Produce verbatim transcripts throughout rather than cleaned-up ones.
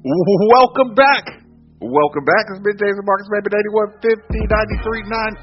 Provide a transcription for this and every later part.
Welcome back. Welcome back. It's been James and Marcus, baby. eighty-one fifty, ninety-three nine.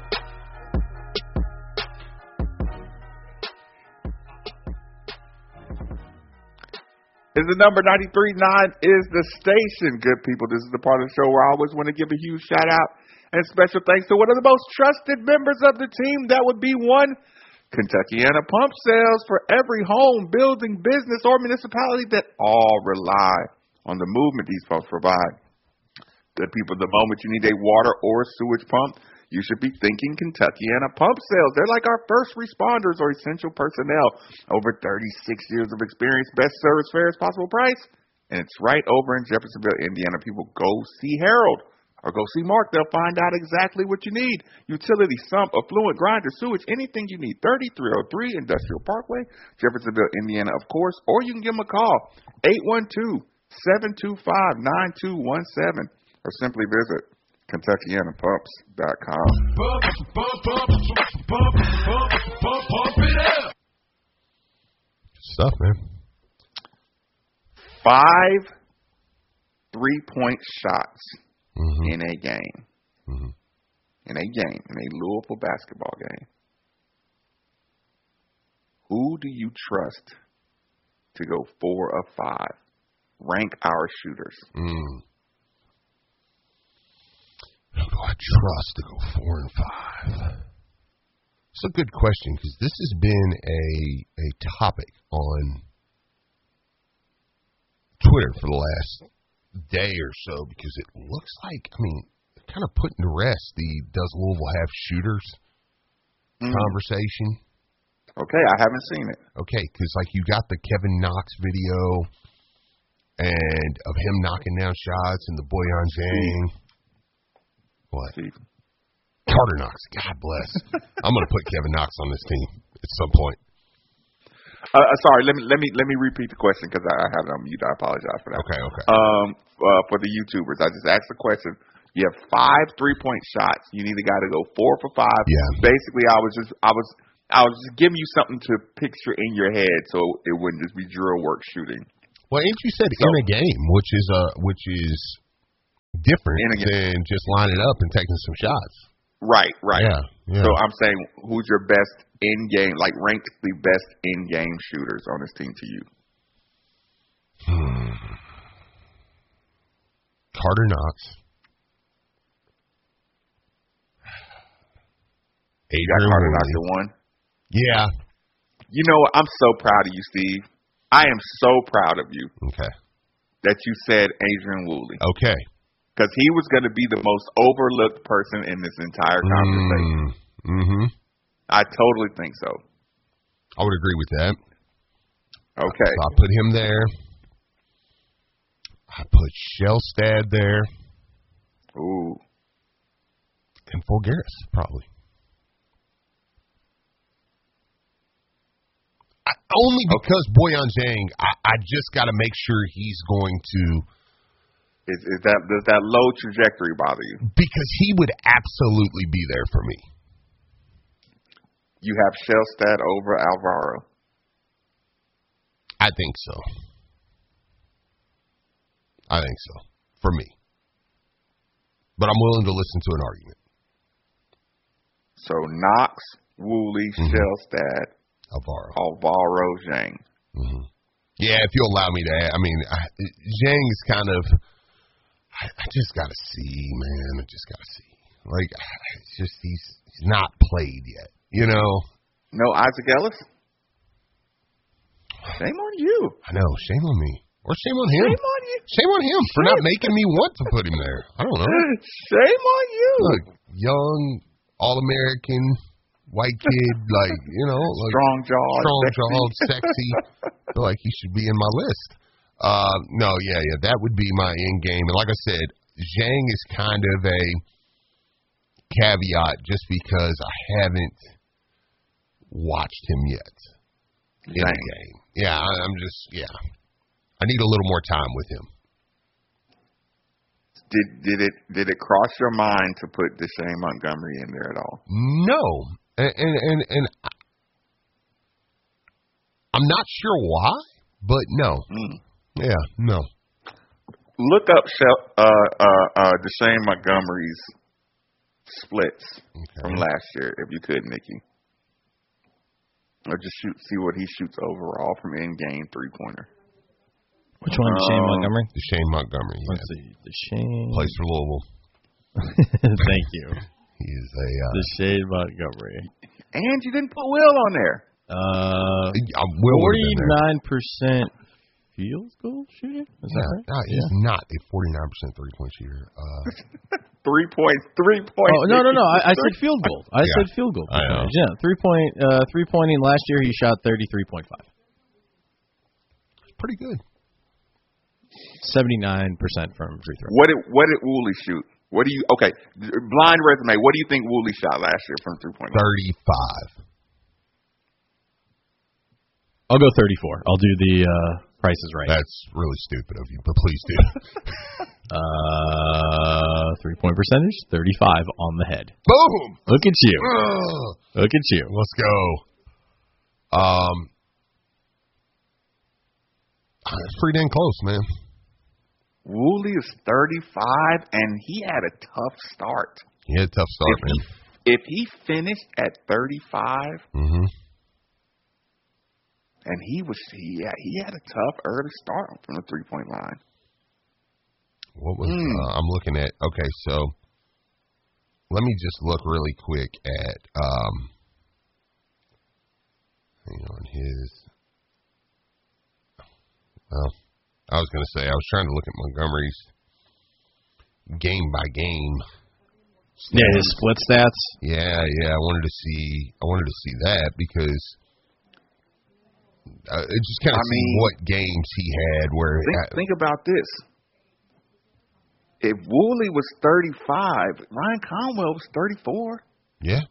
Is the number ninety-three nine is the station. Good people, this is the part of the show where I always want to give a huge shout out and special thanks to one of the most trusted members of the team. That would be one Kentuckiana Pump Sales, for every home, building, business, or municipality that all rely on the movement these pumps provide. Good people, the moment you need a water or sewage pump, you should be thinking Kentuckiana Pump Sales. They're like our first responders or essential personnel. Over thirty-six years of experience, best service, fairest possible price. And it's right over in Jeffersonville, Indiana. People, go see Harold or go see Mark. They'll find out exactly what you need. Utility, sump, affluent, grinder, sewage, anything you need. thirty-three oh three Industrial Parkway, Jeffersonville, Indiana, of course. Or you can give them a call, eight one two, seven two five, nine two one seven. Or simply visit Kentuckiana Pumps dot com. Stuff, man. Five three-point shots mm-hmm. in a game. Mm-hmm. In a game, in a Louisville basketball game. Who do you trust to go four of five? Rank our shooters. Mm. Who do I trust to go four and five? It's a good question, because this has been a a topic on Twitter for the last day or so, because it looks like, I mean, kind of putting to rest the does Louisville have shooters mm. conversation. Okay, I haven't seen it. Okay, because like you got the Kevin Knox video and of him knocking down shots and the Boyan Zhang. What? Steve. Carter Knox. God bless. I'm going to put Kevin Knox on this team at some point. Uh, sorry, let me let me let me repeat the question because I, I have it on mute. I apologize for that. Okay, okay. Um, uh, for the YouTubers, I just asked the question. You have five three-point shots. You need a guy to go four for five. Yeah. Basically, I was just I was I was just giving you something to picture in your head, so it wouldn't just be drill work shooting. Well, ain't you said so, in a game, which is uh which is different than just lining up and taking some shots. Right, right. Yeah, yeah. So I'm saying, who's your best in-game, like ranked the best in-game shooters on this team to you? Hmm. Carter Knox. You got Carter Knox at one? Yeah. You know what? I'm so proud of you, Steve. I am so proud of you. Okay. That you said Adrian Woolley. Okay. Because he was going to be the most overlooked person in this entire conversation. Mm-hmm. I totally think so. I would agree with that. Okay. So I put him there. I put Shellstad there. Ooh. And Fulgaris, probably. I, only because okay. Boyan Zhang, I, I just got to make sure he's going to... Is, is that does that low trajectory bother you? Because he would absolutely be there for me. You have Shellstad over Alvaro. I think so. I think so. For me. But I'm willing to listen to an argument. So Knox, Woolley, mm-hmm. Shellstad, Alvaro, Alvaro, Zhang. Mm-hmm. Yeah, if you'll allow me to add. I mean, I, Zhang is kind of. I, I just gotta see, man. I just gotta see. Like, it's just he's he's not played yet. You know. No Isaac Ellis. Shame on you. I know. Shame on me. Or shame on him. Shame on you. Shame on him for not making me want to put him there. I don't know. Shame on you. Look, young, all-American, white kid, like, you know. Like, strong-jawed. Strong-jawed, sexy. I feel like he should be in my list. Uh, no, yeah, yeah, that would be my end game. And like I said, Zhang is kind of a caveat just because I haven't watched him yet in the game. Yeah, I'm just, yeah. I need a little more time with him. Did did it did it cross your mind to put Deshane Montgomery in there at all? No, and and and, and I'm not sure why, but no. Mm. Yeah, no. look up Shel- uh, uh, uh, Deshane Montgomery's splits okay. from last year, if you could, Nikki. Or just shoot, see what he shoots overall from in-game three-pointer. Which one, Deshane um, Montgomery? Deshane Montgomery, yeah. Let's see, Deshane. Plays for Louisville. Thank you. He's a... Uh, Deshane Montgomery. And you didn't put Will on there. Uh, forty-nine percent field goal shooter? Is yeah, that right? No, he's yeah. not a forty-nine percent three-point shooter. Uh, three point, three point. Oh, no, no, no. I, I said field goal. I yeah. said field goal. I know. Yeah, three-point, uh, three-pointing last year, he shot thirty-three point five. Pretty good. seventy-nine percent from free throw. What did, what did Woolley shoot? What do you, okay, blind resume, what do you think Woolley shot last year from three-point? thirty-five. I'll go thirty-four. I'll do the uh, Price is Right. That's really stupid of you, but please do. uh, three-point percentage, thirty-five on the head. Boom! Look at you. Uh, Look at you. Let's go. Um, That's pretty dang close, man. Woolley is thirty-five, and he had a tough start. He had a tough start, if man. He, if he finished at thirty-five, mm-hmm. and he was he had, he had a tough early start from the three-point line. What was mm. uh, I'm looking at? Okay, so let me just look really quick at um, hang on his. Well, I was going to say I was trying to look at Montgomery's game by game. Stats. Yeah, his split stats. Yeah, yeah. I wanted to see. I wanted to see that because uh, it just kind of see mean, what games he had. Where think, had, think about this: if Woolley was thirty-five, Ryan Conwell was thirty-four. Yeah.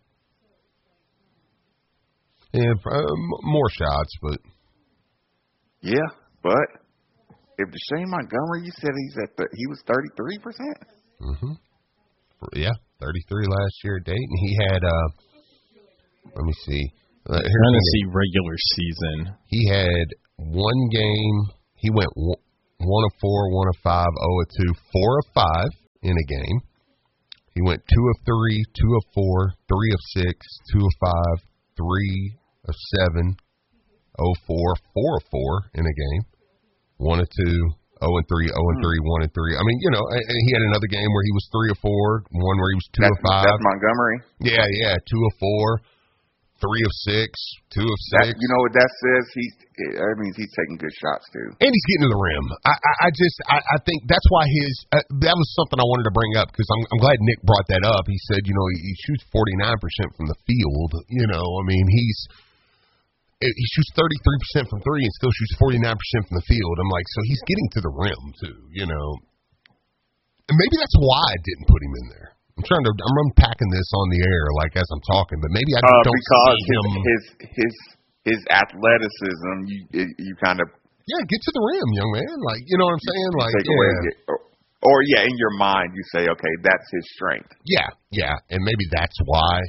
Yeah, uh, more shots, but yeah, but. If Deshane Montgomery, you said he's at the, he was thirty-three percent. Mm-hmm. Yeah, thirty-three last year at Dayton. He had, uh, let me see. Uh, I'm trying to see regular season. He had one game. He went one, one of four, one of five, oh of two, four of five in a game. He went two of three, two of four, three of six, two of five, three of seven, oh four, four of four in a game. One of two, oh and three, oh and three, one and three. I mean, you know, he had another game where he was three of four, one where he was two that's, of five. That's Montgomery. Yeah, yeah, two of four, three of six, two of six. That, you know what that says? He, that means he's taking good shots too, and he's getting to the rim. I, I, I just, I, I think that's why his. Uh, that was something I wanted to bring up because I'm, I'm glad Nick brought that up. He said, you know, he, he shoots forty-nine percent from the field. You know, I mean, he's. He shoots thirty-three percent from three and still shoots forty-nine percent from the field. I'm like, so he's getting to the rim, too, you know. And maybe that's why I didn't put him in there. I'm trying to, I'm unpacking this on the air, like, as I'm talking, but maybe I just uh, don't because see him. His, his, his athleticism, you you kind of. Yeah, get to the rim, young man. Like, you know what I'm saying? Like, take yeah. Away, or, or, yeah, in your mind, you say, okay, that's his strength. Yeah, yeah, and maybe that's why.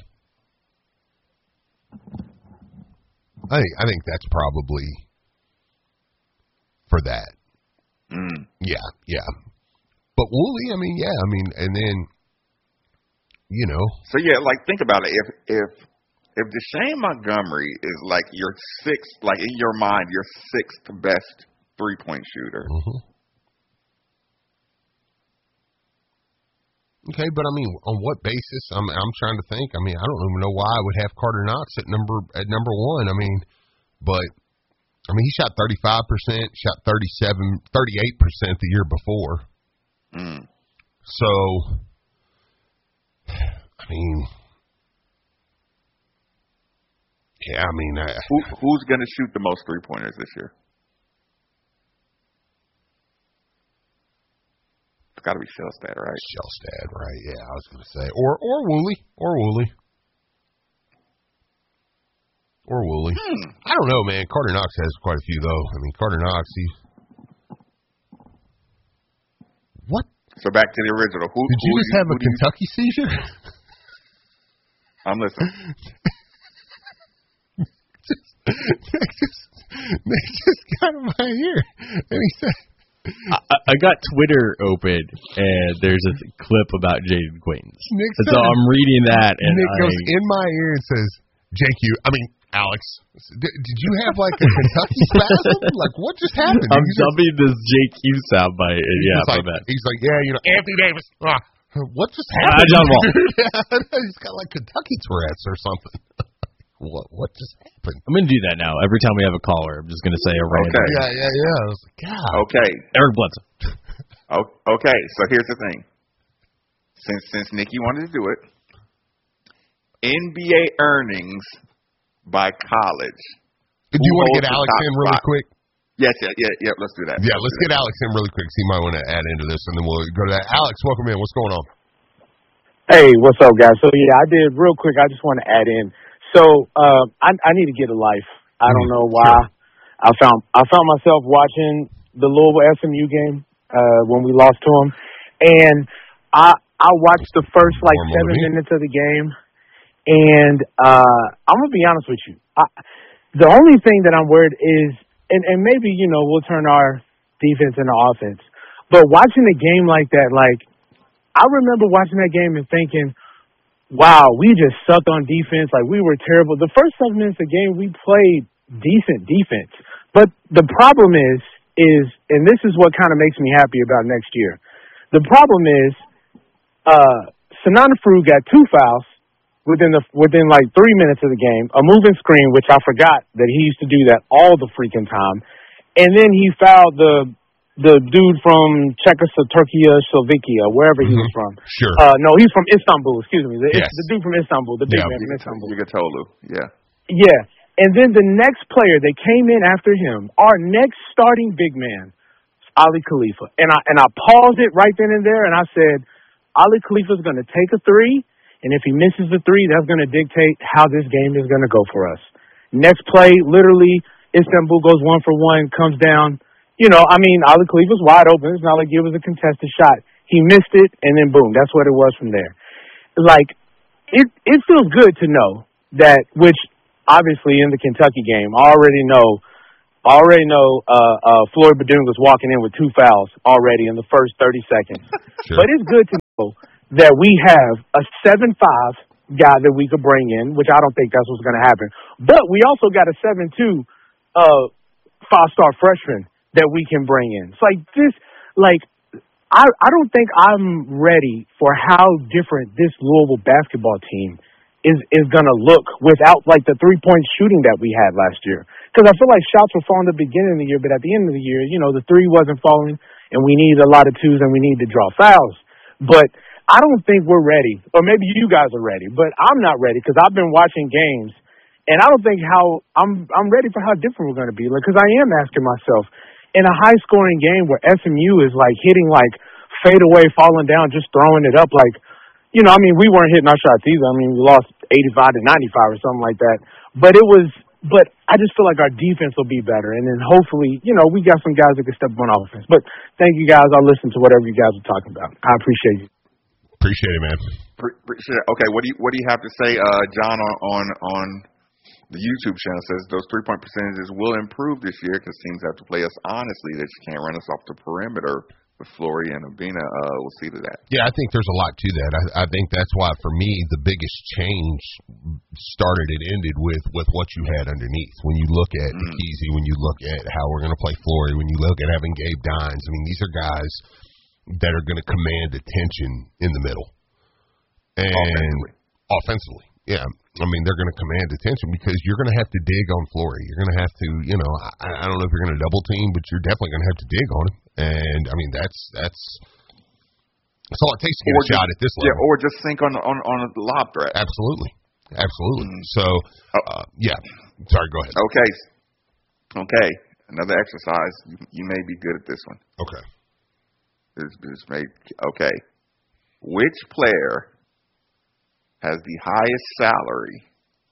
I think I think that's probably for that. Mm. Yeah, yeah. But Woolley, I mean, yeah, I mean, and then, you know. So yeah, like think about it. If if if Deshane Montgomery is like your sixth, like in your mind, your sixth best three point shooter. Mm-hmm. Okay, but I mean, on what basis? I'm I'm trying to think. I mean, I don't even know why I would have Carter Knox at number at number one. I mean, but I mean, he shot thirty-five percent, shot thirty-seven, thirty-eight percent the year before. Mm. So, I mean, yeah, I mean, I, Who, who's going to shoot the most three pointers this year? It's got to be Shelstad, right? Shelstad, right? Yeah, I was going to say, or or Woolley, or Woolley, or Woolley. Hmm. I don't know, man. Carter Knox has quite a few, though. I mean, Carter Knox, he. What? So back to the original. Who, Did you who just you, have a Kentucky you... seizure? I'm listening. just, Nick just, Nick just got in my ear, and he said. I, I got Twitter open, and there's a clip about Jaden Quaintance. Nick and so says, I'm reading that, and Nick I, goes in my ear and says, J Q, I mean, Alex, did, did you have like a Kentucky spasm? Like, what just happened? I'm he's dubbing this J Q soundbite. He's Yeah, like, that. he's like, yeah, you know, Anthony Davis. Ah, what just Ah, happened? John Wall. He's got like Kentucky Tourette's or something. What what just happened? I'm going to do that now. Every time we have a caller, I'm just going to say a random. Okay. Yeah, yeah, yeah. I was like, God. Okay. Eric Bledsoe. O- Okay. So here's the thing. Since since Nikki wanted to do it, N B A earnings by college. Do you want to holds get the Alex top in really spot? quick? Yes, yeah, yeah, yeah. Let's do that. Yeah, let's get Alex in really quick. So you might want to add into this, and then we'll go to that. Alex, welcome in. What's going on? Hey, what's up, guys? So, yeah, I did real quick. I just want to add in. So, uh, I, I need to get a life. I don't know why. Sure. I found I found myself watching the Louisville S M U game uh, when we lost to them, and I I watched the first like More seven motivated. minutes of the game, and uh, I'm gonna be honest with you. I, the only thing that I'm worried is, and, and maybe you know we'll turn our defense into offense, but watching a game like that, like. I remember watching that game and thinking, wow, we just sucked on defense. Like, we were terrible. The first seven minutes of the game, we played decent defense. But the problem is, is, and this is what kind of makes me happy about next year. The problem is, uh, Sananafru got two fouls within the, within like three minutes of the game, a moving screen, which I forgot that he used to do that all the freaking time. And then he fouled the, the dude from Czechoslovakia, Slovakia, wherever he Mm-hmm. was from. Sure. Uh, no, he's from Istanbul, excuse me. The, Yes. the dude from Istanbul, the big Yeah. man from Istanbul. Yugatolu. Yeah. Yeah. And then the next player that came in after him, our next starting big man, Ali Khalifa. And I and I paused it right then and there, and I said, Ali Khalifa's going to take a three, and if he misses the three, that's going to dictate how this game is going to go for us. Next play, literally, Istanbul goes one for one, comes down. You know, I mean, Ali Khalifa's wide open. It's not like it was a contested shot. He missed it, and then boom, that's what it was from there. Like, it it feels good to know that, which obviously in the Kentucky game, I already know, I already know uh, uh, Floyd Bethune was walking in with two fouls already in the first thirty seconds. Sure. But it's good to know that we have a seven five guy that we could bring in, which I don't think that's what's going to happen. But we also got a seven two uh, five-star freshman that we can bring in. It's like this, like, I, I don't think I'm ready for how different this Louisville basketball team is, is going to look without, like, the three-point shooting that we had last year. Because I feel like shots were falling at the beginning of the year, but at the end of the year, you know, the three wasn't falling, and we needed a lot of twos, and we needed to draw fouls. But I don't think we're ready, or maybe you guys are ready, but I'm not ready because I've been watching games, and I don't think how I'm I'm ready for how different we're going to be. Like, because I am asking myself, in a high-scoring game where S M U is, like, hitting, like, fadeaway, falling down, just throwing it up, like, you know, I mean, we weren't hitting our shots either. I mean, we lost eighty-five to ninety-five or something like that. But it was, but I just feel like our defense will be better. And then hopefully, you know, we got some guys that can step on offense. But thank you guys. I'll listen to whatever you guys are talking about. I appreciate you. Appreciate it, man. Pre- appreciate it. Okay, what do you what do you have to say, uh, John, on on, on the YouTube channel? Says those three point percentages will improve this year because teams have to play us honestly. That you can't run us off the perimeter with Flory and Obina. Uh, we'll see to that. Yeah, I think there's a lot to that. I, I think that's why, for me, the biggest change started and ended with, with what you had underneath. When you look at Mm. Nikisi, when you look at how we're going to play Flory, when you look at having Gabe Dines, I mean, these are guys that are going to command attention in the middle. And Offensively. offensively, yeah. I mean, they're going to command attention because you're going to have to dig on Flory. You're going to have to, you know, I, I don't know if you're going to double team, but you're definitely going to have to dig on him. And I mean, that's that's that's all it takes to get Or a shot just- at this Yeah, level. or just think on on on a lob threat. Absolutely, absolutely. Mm. So, uh, yeah. Sorry, go ahead. Okay, okay. Another exercise. You, you may be good at this one. Okay. This, this may okay. Which player has the highest salary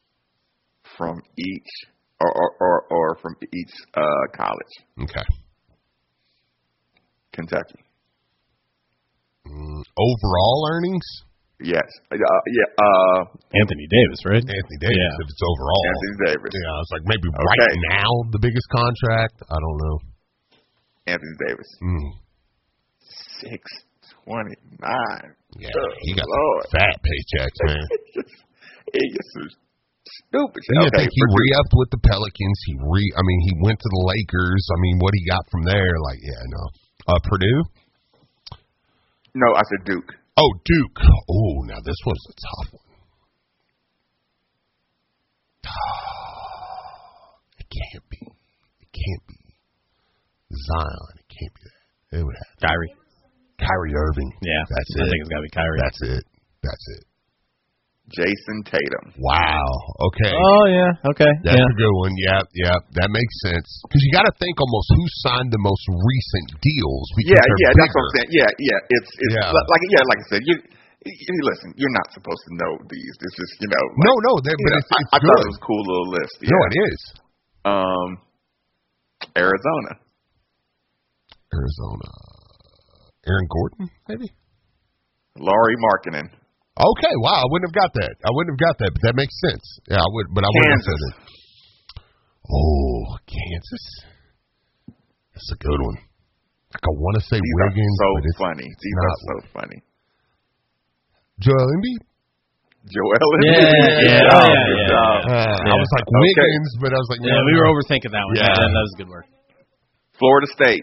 from each or or or, or from each uh, college? Okay. Kentucky. Mm, overall earnings, Yes. Uh, yeah. Uh, Anthony Davis, right? Anthony Davis. Yeah. If it's overall, Anthony Davis. yeah, I was like maybe Okay. right now the biggest contract. I don't know. Anthony Davis. Mm. six twenty-nine. Yeah, oh, he got Lord. fat paychecks, man. He gets some stupid shit. You Okay, think he re-upped with the Pelicans? He re, I mean, he went to the Lakers. I mean, what he got from there? Like, yeah, no. Uh, Purdue? No, I said Duke. Oh, Duke. Oh, now this one's a tough one. It can't be. It can't be Zion. It can't be that. It would have Kyrie. Kyrie Irving. Yeah, that's I it. think it's got to be Kyrie. That's it. That's it. Jason Tatum. Wow. Okay. Oh, yeah. Okay. That's yeah. a good one. Yeah, yeah. That makes sense. Because you got to think almost who signed the most recent deals. Yeah, yeah, bigger. that's what I'm saying. Yeah, yeah. It's it's Yeah. like yeah, like I said, you, you listen. You're not supposed to know these. It's just you know. Like, No, no. But you know, it's, it's I, I good. thought it was a cool little list. Yeah. No, it is. Um, Arizona. Arizona. Aaron Gordon, maybe. Laurie Markkinen. Okay, wow, I wouldn't have got that. I wouldn't have got that, but that makes sense. Yeah, I would, but I wouldn't have said it. Oh, Kansas. That's a good one. Like I want to say These Wiggins, are so but it's funny. These not. are so funny. Joel Embiid. Joel Yeah, Embiid. yeah, Good yeah, job, yeah, good yeah, job. Uh, Yeah. I was like Okay. Wiggins, but I was like, Yeah, no, we were no. overthinking that one. Yeah. That, that was good work. Florida State.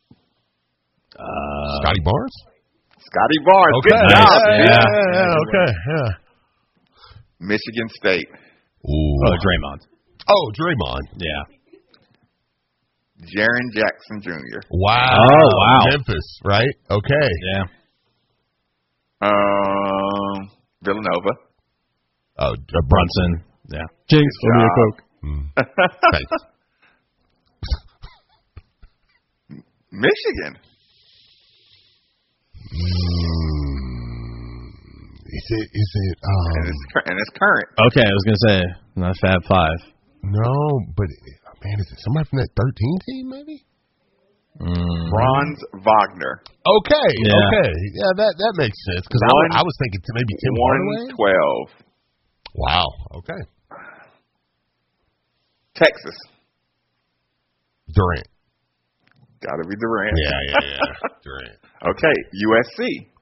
Uh, Scotty Barnes. Scotty Barnes. Okay, Good job. yeah, dude. yeah, yeah, yeah, okay, yeah. Michigan State. Ooh. oh, Draymond. Oh, Draymond. Yeah. Jaren Jackson Junior Wow. Oh, wow. Memphis, right? Okay. Yeah. Um, Villanova. Oh, uh, Brunson. Yeah. Jinx, Good give me a job. Coke. Mm. Thanks. Michigan. Mm, is it? Is it? Um, And it's cur- and it's current. Okay, I was going to say, not Fab Five. no, but man, is it somebody from that thirteen team? Maybe. Mm. Franz Wagner. Okay. Yeah. Okay. Yeah, that that makes sense because I, One- wa- I was thinking to maybe Tim one Hardaway. twelve. Wow. Okay. Texas. Durant. Gotta be Durant. Yeah, yeah, yeah. Durant. Okay, U S C.